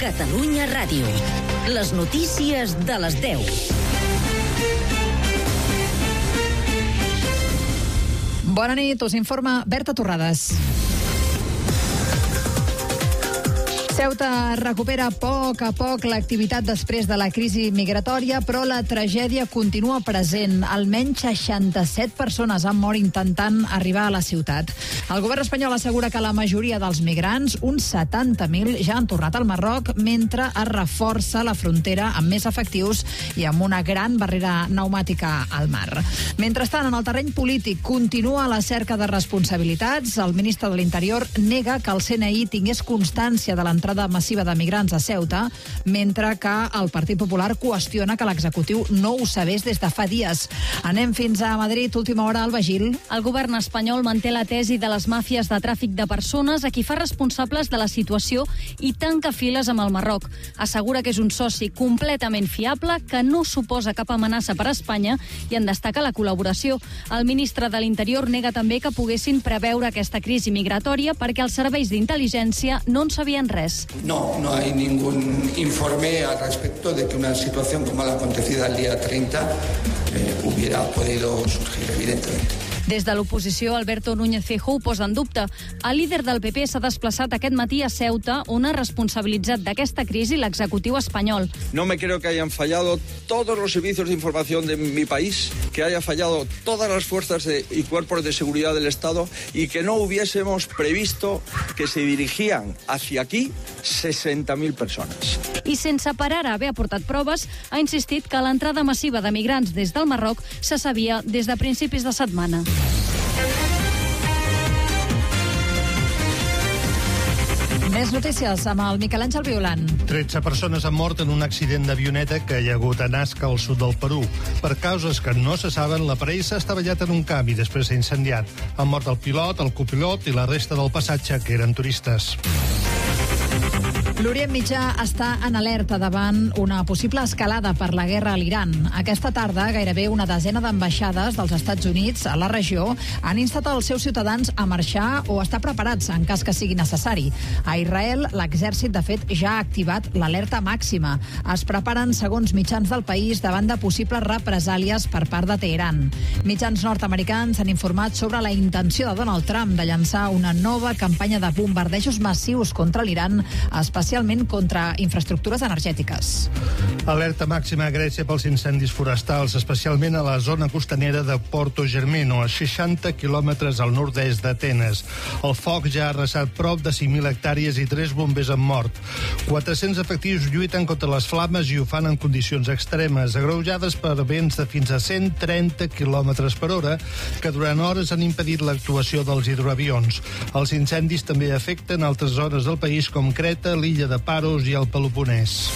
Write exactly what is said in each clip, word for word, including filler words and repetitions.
Catalunya Ràdio. Les notícies de les deu. Bona nit, us informa Berta Torrades. Ceuta recupera a poc a poc l'activitat després de la crisi migratòria, però la tragèdia continua present. Almenys seixanta-set persones han mort intentant arribar a la ciutat. El govern espanyol assegura que la majoria dels migrants, uns setanta mil, ja han tornat al Marroc, mentre es reforça la frontera amb més efectius i amb una gran barrera pneumàtica al mar. Mentrestant, en el terreny polític continua la cerca de responsabilitats. El ministre de l'Interior nega que el C N I tingués constància de l'entrada massiva de migrants a Ceuta, mentre que el Partit Popular qüestiona que l'executiu no ho sabés des de fa dies. Anem fins a Madrid, última hora, Alba Gil. El govern espanyol manté la tesi de les màfies de tràfic de persones a qui fa responsables de la situació i tanca files amb el Marroc. Assegura que és un soci completament fiable, que no suposa cap amenaça per a Espanya i en destaca la col·laboració. El ministre de l'Interior nega també que poguessin preveure aquesta crisi migratòria perquè els serveis d'intel·ligència no en sabien res. No, no hay ningún informe al respecto de que una situación como la acontecida el día treinta eh, hubiera podido surgir, evidentemente. Des de l'oposició, Alberto Núñez Feijóo ho posa en dubte. El líder del P P s'ha desplaçat aquest matí a Ceuta, on ha responsabilitzat d'aquesta crisi l'executiu espanyol. No me creo que hayan fallado todos los servicios de información de mi país, que haya fallado todas las fuerzas de, y cuerpos de seguridad del Estado y que no hubiésemos previsto que se dirigían hacia aquí sesenta mil persones. I sense parar a haver aportat proves, ha insistit que l'entrada massiva de migrants des del Marroc se sabia des de principis de setmana. Més notícies amb el Miquel Àngel Violant. tretze persones han mort en un accident d'avioneta que hi ha hagut a Nazca, al sud del Perú. Per causes que no se saben, l'aparell s'ha estavellat en un camp i després s'ha incendiat. Han mort el pilot, el copilot i la resta del passatge, que eren turistes. L'Orient Mitjà està en alerta davant una possible escalada per la guerra a l'Iran. Aquesta tarda, gairebé una desena d'ambaixades dels Estats Units a la regió han instat els seus ciutadans a marxar o estar preparats en cas que sigui necessari. A Israel, l'exèrcit, de fet, ja ha activat l'alerta màxima. Es preparen, segons mitjans del país, davant de possibles represàlies per part de Teheran. Mitjans nord-americans han informat sobre la intenció de Donald Trump de llançar una nova campanya de bombardejos massius contra l'Iran, especialment contra infraestructures energètiques. Alerta màxima a Grècia pels incendis forestals, especialment a la zona costanera de Porto Germeno, a seixanta quilòmetres al nord-est d'Atenes. El foc ja ha arrasat prop de cinc mil hectàrees i tres bombers han mort. quatre-cents efectius lluiten contra les flames i ho fan en condicions extremes, agreujades per vents de fins a cent trenta quilòmetres per hora, que durant hores han impedit l'actuació dels hidroavions. Els incendis també afecten altres zones del país, com Creta, l'illa de Paros i el Peloponès.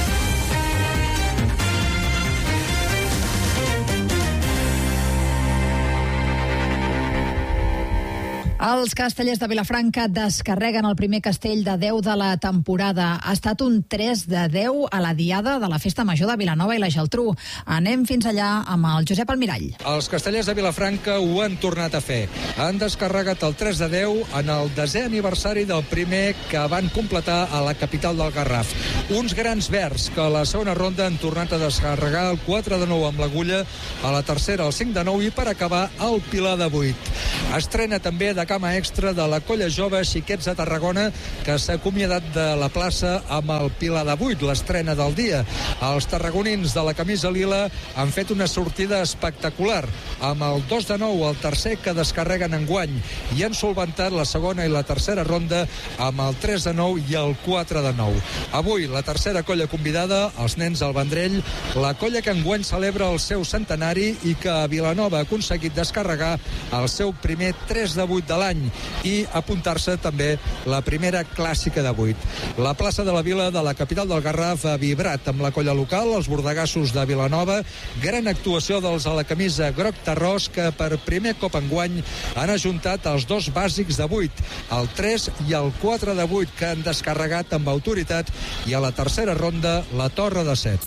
Els castellers de Vilafranca descarreguen el primer castell de deu de la temporada. Ha estat un tres de deu a la diada de la Festa Major de Vilanova i la Geltrú. Anem fins allà amb el Josep Almirall. Els castellers de Vilafranca ho han tornat a fer. Han descarregat el tres de deu en el desè aniversari del primer que van completar a la capital del Garraf. Uns grans verds que a la segona ronda han tornat a descarregar el quatre de nou amb l'agulla, a la tercera el cinc de nou i per acabar el pilar de vuit. Estrena també de cama extra de la colla jove Xiquets de Tarragona, que s'ha acomiadat de la plaça amb el pilar de vuit, l'estrena del dia. Els tarragonins de la camisa lila han fet una sortida espectacular, amb el dos de nou, el tercer que descarreguen enguany, i han solventat la segona i la tercera ronda amb el tres de nou i el quatre de nou. Avui, la tercera colla convidada, els nens del Vendrell, la colla que enguany celebra el seu centenari i que a Vilanova ha aconseguit descarregar el seu primer tres de vuit de l'any i apuntar-se també la primera clàssica de vuit. La plaça de la Vila de la capital del Garraf ha vibrat amb la colla local, els bordegassos de Vilanova, gran actuació dels a la camisa groc terrós que per primer cop enguany han ajuntat els dos bàsics de vuit, el tres i el quatre de vuit, que han descarregat amb autoritat, i a la tercera ronda la torre de set.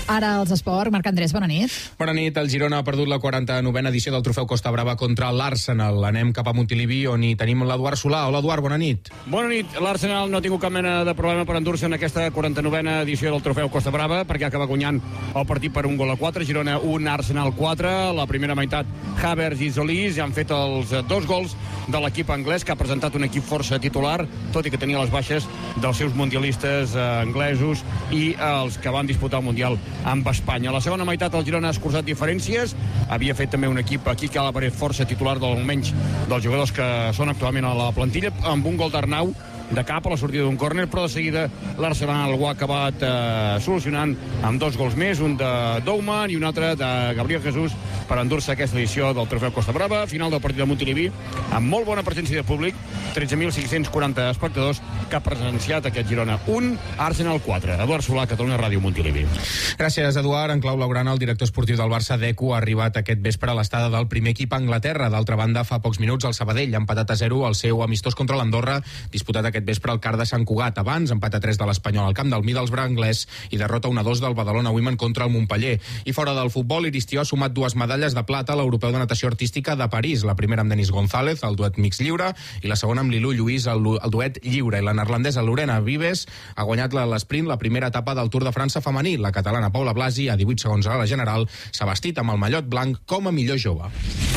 Ara els esports. Marc Andrés, bona nit. Bona nit. El Girona ha perdut la quaranta-novena edició del Trofeu Costa Brava contra l'Arsenal. Anem cap a Montilivi, on hi tenim l'Eduard Solà. Hola, Eduard, bona nit. Bona nit. L'Arsenal no ha tingut cap mena de problema per endur-se en aquesta quaranta-novena edició del Trofeu Costa Brava, perquè acaba guanyant el partit per un gol a quatre. Girona un, Arsenal quatre. La primera meitat, Havertz i Solís han fet els dos gols de l'equip anglès, que ha presentat un equip força titular, tot i que tenia les baixes dels seus mundialistes eh, anglesos i els que van disputar el Mundial amb Espanya. A la segona meitat el Girona ha escurçat diferències, havia fet també un equip aquí que ha aparegut força titular, almenys dels jugadors que són actualment a la plantilla, amb un gol d'Arnau de cap a la sortida d'un córner, però de seguida l'Arsenal ho ha acabat eh, solucionant amb dos gols més, un de Douman i un altre de Gabriel Jesús, per endur-se aquesta edició del Trofeu Costa Brava. Final del partit de Montilivi, amb molt bona presència de públic, tretze mil cinc-cents quaranta espectadors que ha presenciat aquest Girona un, Arsenal quatre. Eduard Solà, Catalunya Ràdio, Montilivi. Gràcies, Eduard. En clau Laurana, el director esportiu del Barça, Deco, ha arribat aquest vespre a l'estada del primer equip a Anglaterra. D'altra banda, fa pocs minuts el Sabadell ha empatat a zero el seu amistós contra l'Andorra, disputat aquest vespre al Car de Sant Cugat. Abans, empat a tres de l'Espanyol al camp del Middlesbrough anglès i derrota un a dos del Badalona Women contra el Montpeller. I fora del futbol, Iristió ha sumat dues medalles de plata a l'Europeu de Natació Artística de París. La primera amb Denis González, el duet mix lliure, i la segona amb Lilou Lluís, el, el duet lliure. I la neerlandesa Lorena Vives ha guanyat l'esprint la primera etapa del Tour de França femení. La catalana Paula Blasi, a divuit segons a la general, s'ha vestit amb el mallot blanc com a millor jove.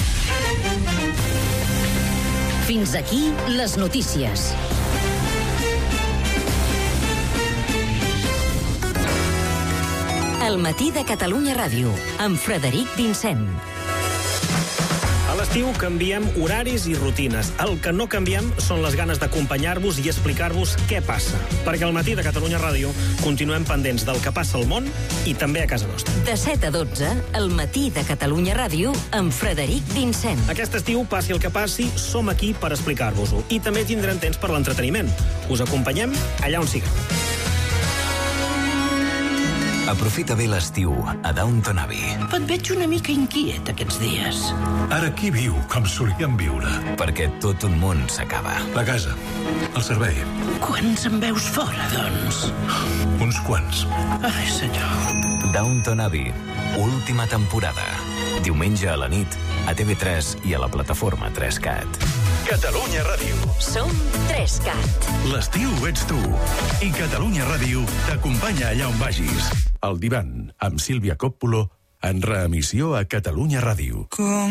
Fins aquí les notícies. El matí de Catalunya Ràdio, amb Frederic Vincent. A l'estiu canviem horaris i rutines. El que no canviem són les ganes d'acompanyar-vos i explicar-vos què passa. Perquè al matí de Catalunya Ràdio continuem pendents del que passa al món i també a casa nostra. De set a dotze, el matí de Catalunya Ràdio, amb Frederic Vincent. Aquest estiu, passi el que passi, som aquí per explicar-vos-ho. I també tindrem temps per l'entreteniment. Us acompanyem allà on sigueu. Aprofita bé l'estiu a Downton Abbey. Et veig una mica inquiet aquests dies. Ara qui viu com solíem viure? Perquè tot un món s'acaba. La casa, el servei. Quants en veus fora, doncs? Uns quants. Ai, senyor. Downton Abbey, última temporada. Diumenge a la nit, a T V tres i a la plataforma tres cat. Catalunya Ràdio. Som tres cat. L'estiu ets tu. I Catalunya Ràdio t'acompanya allà on vagis. El Divan, amb Sílvia Coppolo, en reemissió a Catalunya Ràdio. Com